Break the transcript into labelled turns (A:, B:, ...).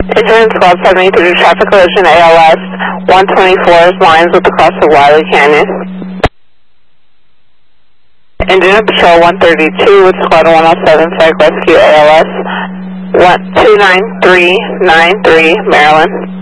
A: Engine Squad 73, traffic collision ALS 124 is lines with the cross of Wiley Canyon. Engine Patrol 132 with Squad 107, Psych Rescue ALS 29393, Maryland.